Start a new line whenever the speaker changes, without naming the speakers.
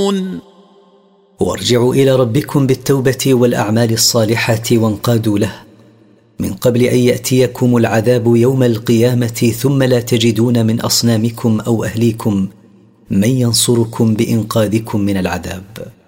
ينصرون
وارجعوا إلى ربكم بالتوبة والأعمال الصالحة وانقادوا له من قبل أن يأتيكم العذاب يوم القيامة ثم لا تجدون من أصنامكم أو أهليكم من ينصركم بإنقاذكم من العذاب.